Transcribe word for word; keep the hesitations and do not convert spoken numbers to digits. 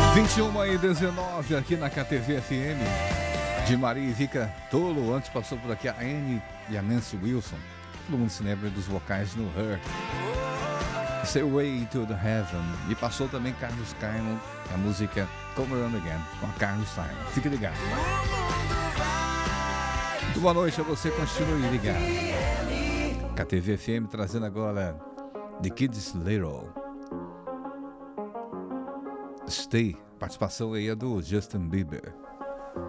vinte e uma e dezenove aqui na K T V F M. De Maria e Vika Tolo. Antes passou por aqui a Anne e a Nancy Wilson. Todo mundo se lembra dos vocais no Her. Stairway to the Heaven. E passou também Carlos Simon, a música Come Around Again, com a Carlos Simon. Fique ligado. Muito boa noite a você, continue ligado. K T V F M trazendo agora The Kids Little. Stay. Participação aí é do Justin Bieber.